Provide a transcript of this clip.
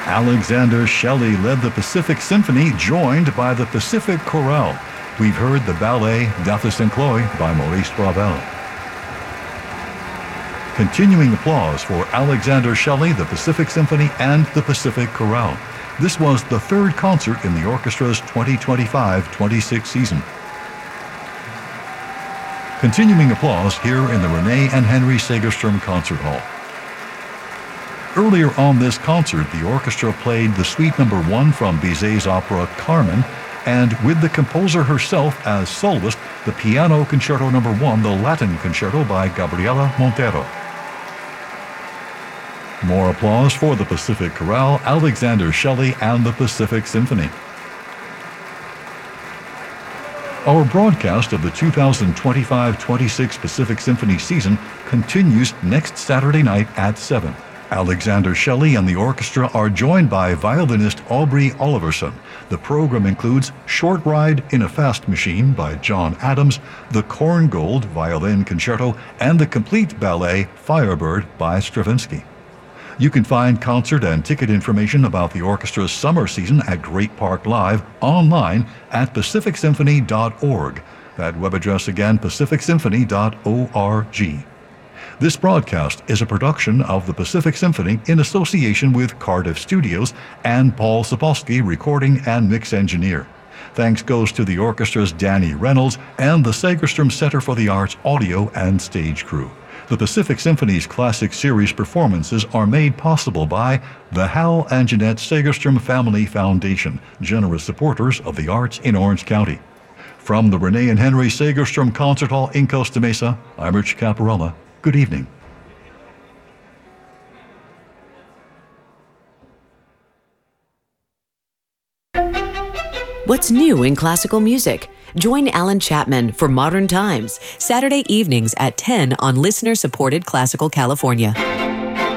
Alexander Shelley led the Pacific Symphony, joined by the Pacific Chorale. We've heard the ballet D'Arthur St. Cloy by Maurice Ravel. Continuing applause for Alexander Shelley, the Pacific Symphony, and the Pacific Chorale. This was the third concert in the orchestra's 2025-26 season. Continuing applause here in the Renee and Henry Segerstrom Concert Hall. Earlier on this concert, the orchestra played the Suite No. 1 from Bizet's opera Carmen, and with the composer herself as soloist, the Piano Concerto No. 1, the Latin Concerto by Gabriela Montero. More applause for the Pacific Chorale, Alexander Shelley, and the Pacific Symphony. Our broadcast of the 2025-26 Pacific Symphony season continues next Saturday night at 7. Alexander Shelley and the orchestra are joined by violinist Aubrey Oliverson. The program includes Short Ride in a Fast Machine by John Adams, the Korngold Violin Concerto, and the complete ballet Firebird by Stravinsky. You can find concert and ticket information about the orchestra's summer season at Great Park Live online at pacificsymphony.org. That web address again, pacificsymphony.org. This broadcast is a production of the Pacific Symphony in association with Cardiff Studios and Paul Sapolsky, recording and mix engineer. Thanks goes to the orchestra's Danny Reynolds and the Segerstrom Center for the Arts audio and stage crew. The Pacific Symphony's classic series performances are made possible by the Hal and Jeanette Segerstrom Family Foundation, generous supporters of the arts in Orange County. From the Renee and Henry Segerstrom Concert Hall in Costa Mesa, I'm Rich Caparella. Good evening. What's new in classical music? Join Alan Chapman for Modern Times, Saturday evenings at 10 on listener-supported Classical California.